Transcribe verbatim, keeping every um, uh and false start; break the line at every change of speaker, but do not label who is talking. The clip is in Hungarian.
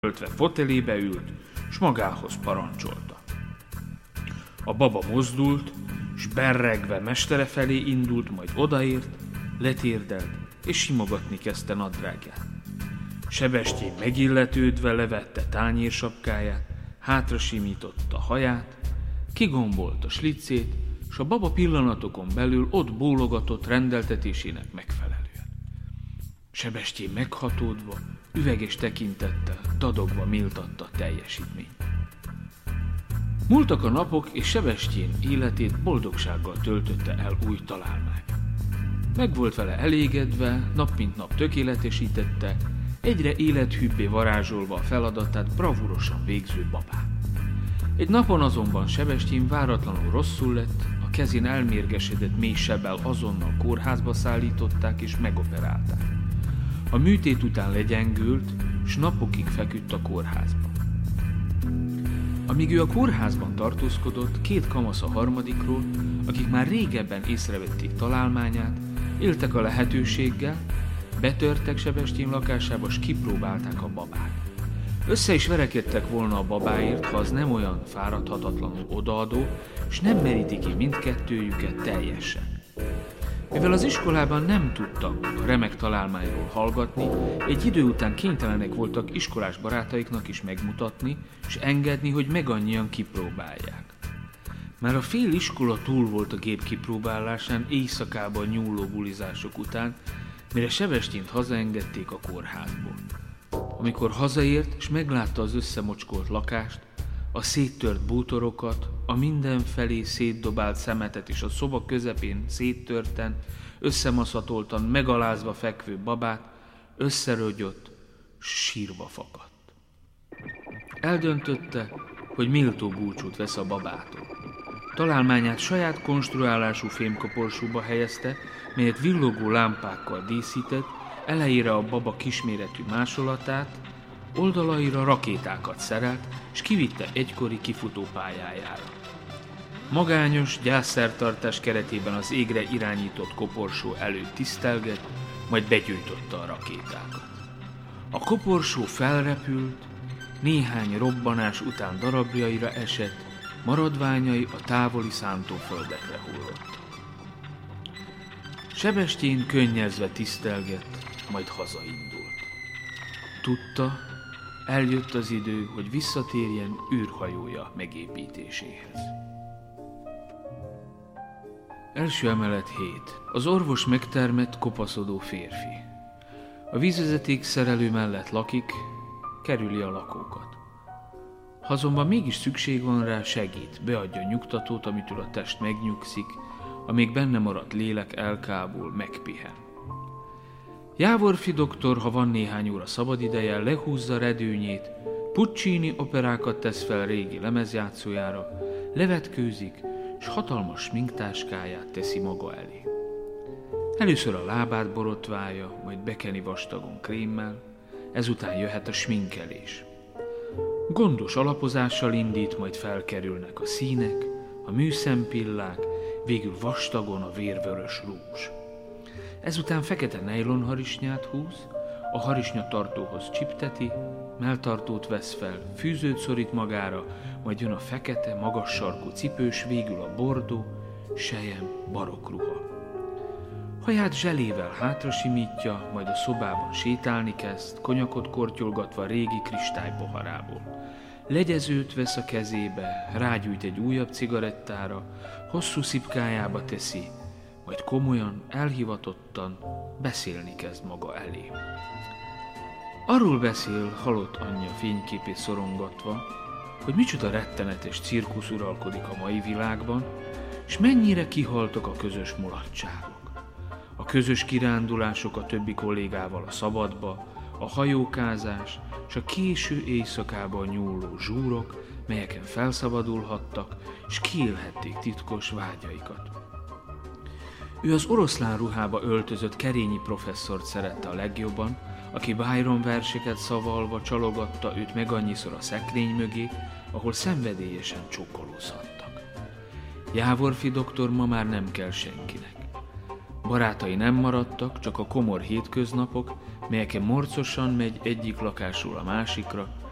Öltve fotelébe ült, s magához parancsolta. A baba mozdult, s berregve mestere felé indult, majd odaért, letérdelt, és simogatni kezdte nadrágját. Sebestyén megilletődve levette tányérsapkáját, hátra simította a haját, kigombolt a slicét, s a baba pillanatokon belül ott bólogatott rendeltetésének megfelelően. Sebestyén meghatódva, üveges tekintettel, dadogva méltatta a teljesítményt. Múltak a napok, és Sebestyén életét boldogsággal töltötte el új találmány. Meg volt vele elégedve, nap mint nap tökéletesítette, egyre élethűbbé varázsolva a feladatát bravúrosan végző babát. Egy napon azonban Sebestyén váratlanul rosszul lett, a kezén elmérgesedett mély sebbel azonnal kórházba szállították és megoperálták. A műtét után legyengült, s napokig feküdt a kórházban. Amíg ő a kórházban tartózkodott, két kamasz a harmadikról, akik már régebben észrevették találmányát, éltek a lehetőséggel, betörtek Sebestyén lakásába, s kipróbálták a babát. Össze is verekedtek volna a babáért, ha az nem olyan fáradhatatlanul odaadó, s nem meríti ki mindkettőjüket teljesen. Mivel az iskolában nem tudtak a remek találmányról hallgatni, egy idő után kénytelenek voltak iskolás barátaiknak is megmutatni, és engedni, hogy megannyian kipróbálják. Már a fél iskola túl volt a gép kipróbálásán éjszakában nyúló bulizások után, mire Sebestyént hazaengedték a kórházból. Amikor hazaért, és meglátta az összemocskolt lakást, a széttört bútorokat, a mindenfelé szétdobált szemetet és a szoba közepén széttörten, összemaszatoltan, megalázva fekvő babát, összerögyött, sírva fakadt. Eldöntötte, hogy méltó búcsút vesz a babától. Találmányát saját konstruálású fémkoporsóba helyezte, melyet villogó lámpákkal díszített, elejére a baba kisméretű másolatát, oldalaira rakétákat szerelt, és kivitte egykori kifutó pályájára. Magányos gyászszertartás keretében az égre irányított koporsó előtt tisztelgett, majd begyújtotta a rakétákat. A koporsó felrepült, néhány robbanás után darabjaira esett, maradványai a távoli szántóföldekre hullottak. Sebestyén könnyezve tisztelgett, majd hazaindult. Tudta, eljött az idő, hogy visszatérjen űrhajója megépítéséhez. Első emelet hét. Az orvos megtermett, kopaszodó férfi. A vízvezeték szerelő mellett lakik, kerüli a lakókat. Ha azonban mégis szükség van rá, segít, beadja nyugtatót, amitől a test megnyugszik, a még benne maradt lélek elkábul, megpihen. Jávorfi doktor, ha van néhány óra szabadideje, lehúzza redőnyét, Puccini operákat tesz fel régi lemezjátszójára, levetkőzik, s hatalmas sminktáskáját teszi maga elé. Először a lábát borotválja, majd bekeni vastagon krémmel, ezután jöhet a sminkelés. Gondos alapozással indít, majd felkerülnek a színek, a műszempillák, végül vastagon a vérvörös rúzs. Ezután fekete nejlonharisnyát húz, a harisnyatartóhoz csipteti, melltartót vesz fel, fűzőt szorít magára, majd jön a fekete, magas sarkú cipős, végül a bordó, sejem, barokk ruha. Haját zselével hátra simítja, majd a szobában sétálni kezd, konyakot kortyolgatva régi kristálypoharából. Legyezőt vesz a kezébe, rágyújt egy újabb cigarettára, hosszú szipkájába teszi, majd komolyan, elhivatottan beszélni kezd maga elé. Arról beszél, halott anyja fényképét szorongatva, hogy micsoda rettenetes cirkusz uralkodik a mai világban, és mennyire kihaltak a közös mulatságok. A közös kirándulások a többi kollégával a szabadba, a hajókázás, és a késő éjszakában nyúló zsúrok, melyeken felszabadulhattak, és kiélhették titkos vágyaikat. Ő az oroszlán ruhába öltözött Kerényi professzort szerette a legjobban, aki Byron verseket szavalva csalogatta őt meg annyiszor a szekrény mögé, ahol szenvedélyesen csókolózhattak. Jávorfi doktor ma már nem kell senkinek. Barátai nem maradtak, csak a komor hétköznapok, melyeken morcosan megy egyik lakásról a másikra,